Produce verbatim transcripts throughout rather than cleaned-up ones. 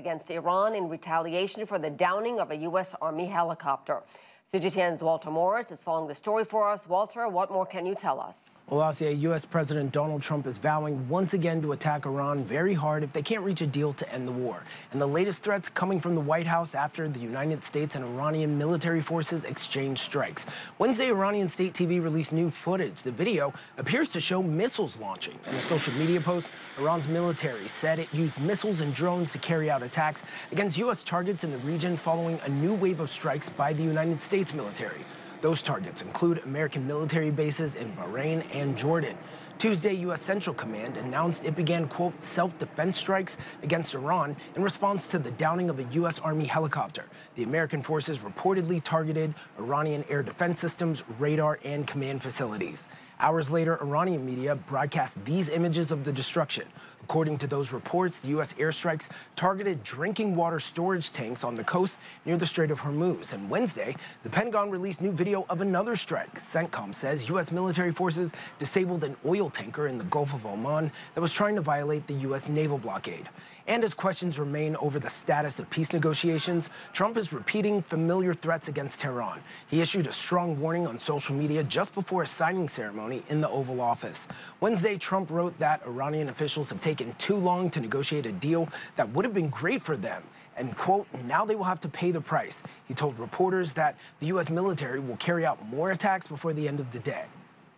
against Iran in retaliation for the downing of a U S Army helicopter. C G T N's Walter Morris is following the story for us. Walter, what more can you tell us? Well, Asia, U S President Donald Trump is vowing once again to attack Iran very hard if they can't reach a deal to end the war. And the latest threats coming from the White House after the United States and Iranian military forces exchanged strikes. Wednesday, Iranian state T V released new footage. The video appears to show missiles launching. In a social media post, Iran's military said it used missiles and drones to carry out attacks against U S targets in the region following a new wave of strikes by the United States military. Those targets include American military bases in Bahrain and Jordan. Tuesday, U S Central Command announced it began, quote, self-defense strikes against Iran in response to the downing of a U S Army helicopter. The American forces reportedly targeted Iranian air defense systems, radar, and command facilities. Hours later, Iranian media broadcast these images of the destruction. According to those reports, the U S airstrikes targeted drinking water storage tanks on the coast near the Strait of Hormuz. And Wednesday, the Pentagon released new video of another strike. CENTCOM says U S military forces disabled an oil tanker in the Gulf of Oman that was trying to violate the U S naval blockade. And as questions remain over the status of peace negotiations, Trump is repeating familiar threats against Tehran. He issued a strong warning on social media just before a signing ceremony in the Oval Office. Wednesday, Trump wrote that Iranian officials have taken too long to negotiate a deal that would have been great for them. And, quote, now they will have to pay the price. He told reporters that the U S military will carry out more attacks before the end of the day.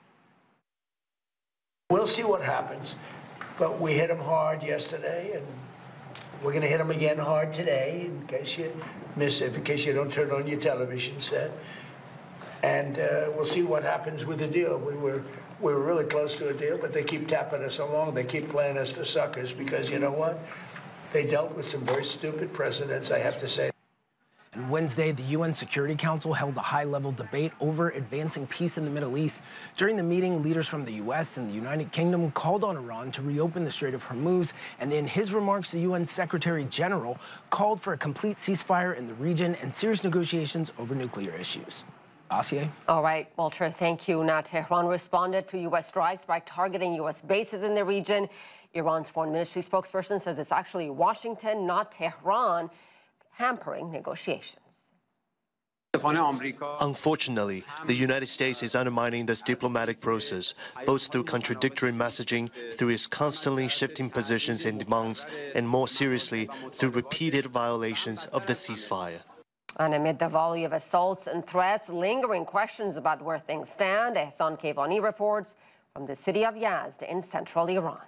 We'll see what happens, but we hit them hard yesterday, and we're going to hit them again hard today, in case you miss it, in case you don't turn on your television set. And uh, we'll see what happens with the deal. We were we were really close to a deal, but they keep tapping us along. They keep playing us for suckers because, you know what? They dealt with some very stupid precedents, I have to say. And Wednesday, the U N Security Council held a high-level debate over advancing peace in the Middle East. During the meeting, leaders from the U S and the United Kingdom called on Iran to reopen the Strait of Hormuz. And in his remarks, the U N Secretary General called for a complete ceasefire in the region and serious negotiations over nuclear issues. Asia? All right, Walter, thank you. Now, Tehran responded to U S strikes by targeting U S bases in the region. Iran's foreign ministry spokesperson says it's actually Washington, not Tehran, hampering negotiations. Unfortunately, the United States is undermining this diplomatic process, both through contradictory messaging, through its constantly shifting positions and demands, and more seriously, through repeated violations of the ceasefire. And amid the volley of assaults and threats, lingering questions about where things stand, Ehsan Kevani reports from the city of Yazd in central Iran.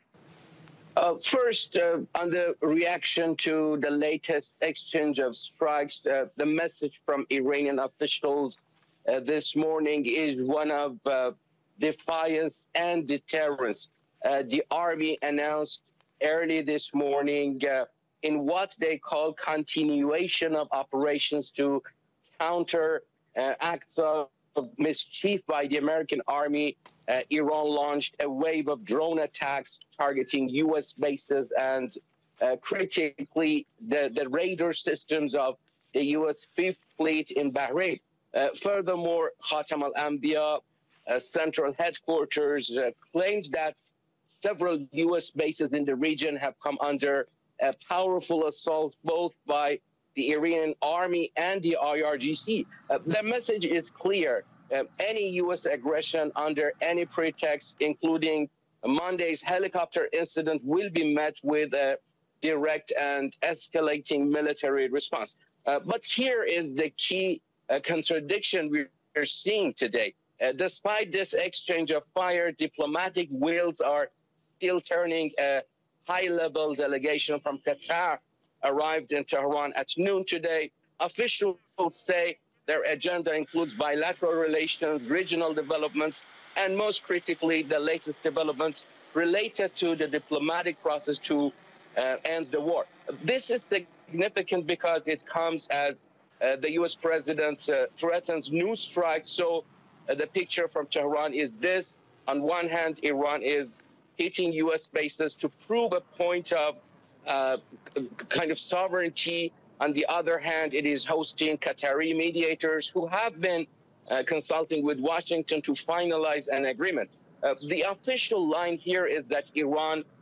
Uh, first, uh, on the reaction to the latest exchange of strikes, uh, the message from Iranian officials uh, this morning is one of uh, defiance and deterrence. Uh, the army announced early this morning uh, in what they call continuation of operations to counter uh, acts of mischief by the American army. Uh, Iran launched a wave of drone attacks targeting U S bases and uh, critically the, the radar systems of the U S Fifth Fleet in Bahrain. Uh, furthermore, Khatam al-Anbiya uh, central headquarters uh, claimed that several U S bases in the region have come under a powerful assault both by the Iranian army and the I R G C. Uh, the message is clear. Uh, any U S aggression under any pretext, including Monday's helicopter incident, will be met with a direct and escalating military response. Uh, but here is the key uh, contradiction we're seeing today. Uh, despite this exchange of fire, diplomatic wheels are still turning. A high-level delegation from Qatar arrived in Tehran at noon today. Officials say their agenda includes bilateral relations, regional developments, and most critically, the latest developments related to the diplomatic process to uh, end the war. This is significant because it comes as uh, the U S president uh, threatens new strikes. So uh, the picture from Tehran is this. On one hand, Iran is hitting U S bases to prove a point of uh, kind of sovereignty. On the other hand, it is hosting Qatari mediators who have been uh, consulting with Washington to finalize an agreement. Uh, the official line here is that Iran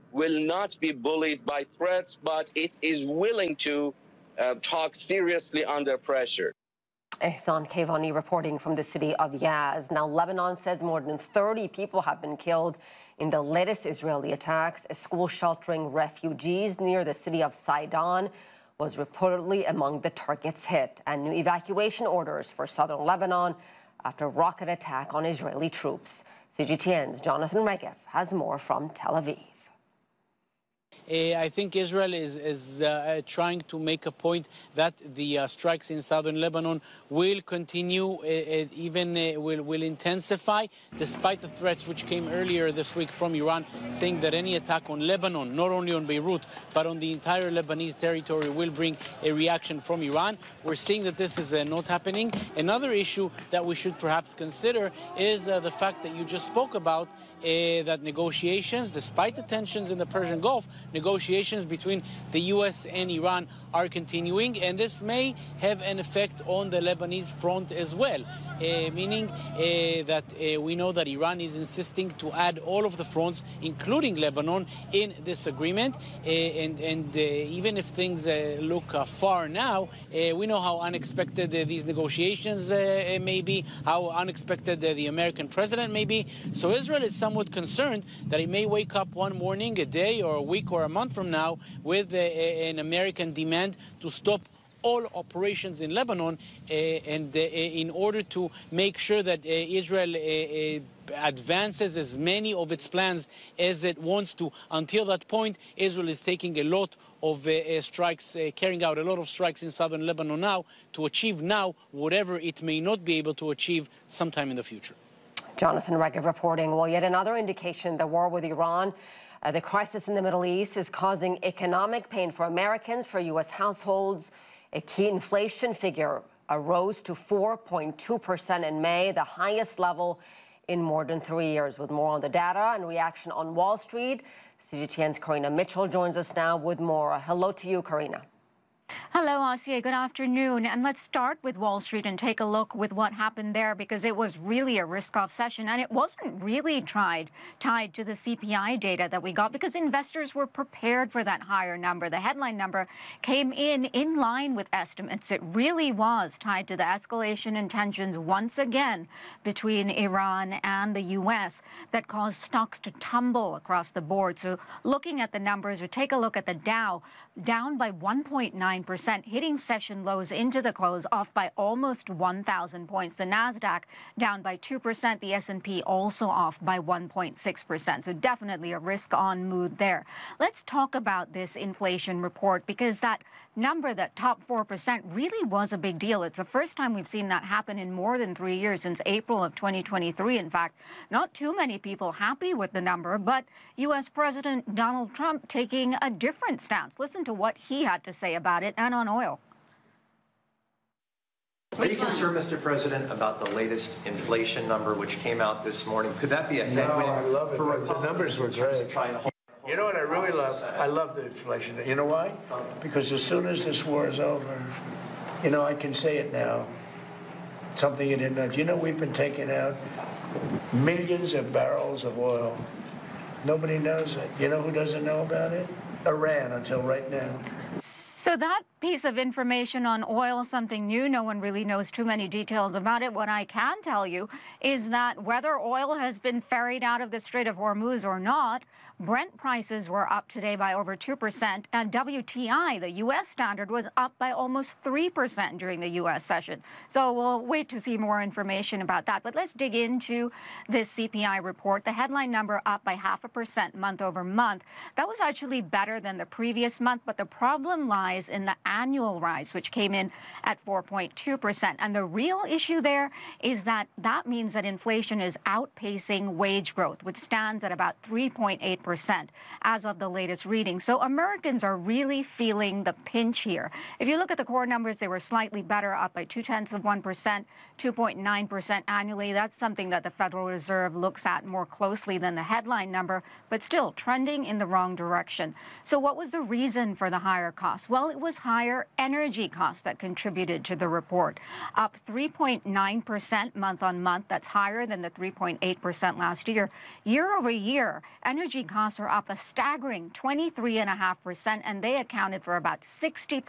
will not be bullied by threats, but it is willing to uh, talk seriously under pressure. Ehsan Kayvani reporting from the city of Yaz. Now, Lebanon says more than thirty people have been killed in the latest Israeli attacks. A school sheltering refugees near the city of Sidon was reportedly among the targets hit, and new evacuation orders for southern Lebanon after rocket attack on Israeli troops. C G T N's Jonathan Regev has more from Tel Aviv. Uh, I think Israel is, is uh, trying to make a point that the uh, strikes in southern Lebanon will continue, uh, even uh, will, will intensify, despite the threats which came earlier this week from Iran, saying that any attack on Lebanon, not only on Beirut, but on the entire Lebanese territory, will bring a reaction from Iran. We're seeing that this is uh, not happening. Another issue that we should perhaps consider is uh, the fact that you just spoke about, uh, that negotiations, despite the tensions in the Persian Gulf, negotiations between the U S and Iran are continuing, and this may have an effect on the Lebanese front as well, uh, meaning uh, that uh, we know that Iran is insisting to add all of the fronts, including Lebanon, in this agreement. Uh, and and uh, even if things uh, look uh, far now, uh, we know how unexpected uh, these negotiations uh, may be, how unexpected uh, the American president may be. So Israel is somewhat concerned that it may wake up one morning, a day or a week or a month from now, with uh, an American demand to stop all operations in Lebanon, uh, and uh, in order to make sure that uh, Israel uh, uh, advances as many of its plans as it wants to. Until that point, Israel is taking a lot of uh, uh, strikes, uh, carrying out a lot of strikes in southern Lebanon now to achieve now whatever it may not be able to achieve sometime in the future. Jonathan Regev reporting. Well, yet another indication the war with Iran, Uh, the crisis in the Middle East, is causing economic pain for Americans, for U S households. A key inflation figure arose to four point two percent in May, the highest level in more than three years. With more on the data and reaction on Wall Street, C G T N's Karina Mitchell joins us now with more. Hello to you, Karina. Hello, Asiya. Good afternoon. And let's start with Wall Street and take a look with what happened there, because it was really a risk-off session, and it wasn't really tried, tied to the C P I data that we got, because investors were prepared for that higher number. The headline number came in in line with estimates. It really was tied to the escalation in tensions once again between Iran and the U S that caused stocks to tumble across the board. So looking at the numbers, we take a look at the Dow, down by one point nine percent, hitting session lows into the close, off by almost one thousand points. The Nasdaq down by two percent, the S and P also off by one point six percent. So definitely a risk-on mood there. Let's talk about this inflation report, because that number, that top four percent, really was a big deal. It's the first time we've seen that happen in more than three years, since April of twenty twenty-three. In fact, not too many people happy with the number, but U S President Donald Trump taking a different stance. Listen to what he had to say about it and on oil. Are you concerned, Mister President, about the latest inflation number which came out this morning? Could that be a headwind? No, I love it. For The Republicans numbers were in terms of great. trying to hold? You know what I really love? I love the inflation. You know why? Because as soon as this war is over, you know, I can say it now. Something you didn't know. Do you know we've been taking out millions of barrels of oil? Nobody knows it. You know who doesn't know about it? Iran, until right now. So that piece of information on oil, something new, no one really knows too many details about it. What I can tell you is that whether oil has been ferried out of the Strait of Hormuz or not, Brent prices were up today by over two percent, and W T I, the U S standard, was up by almost three percent during the U S session. So we'll wait to see more information about that. But let's dig into this C P I report. The headline number up by half a percent month over month. That was actually better than the previous month, but the problem lies in the annual rise, which came in at four point two percent. And the real issue there is that that means that inflation is outpacing wage growth, which stands at about three point eight percent as of the latest reading. So Americans are really feeling the pinch here. If you look at the core numbers, they were slightly better, up by two tenths of one percent, two point nine percent annually. That's something that the Federal Reserve looks at more closely than the headline number, but still trending in the wrong direction. So what was the reason for the higher costs? Well, it was higher energy costs that contributed to the report, up three point nine percent month on month. That's higher than the three point eight percent last year. Year over year, energy costs costs are up a staggering twenty-three point five percent, and they accounted for about sixty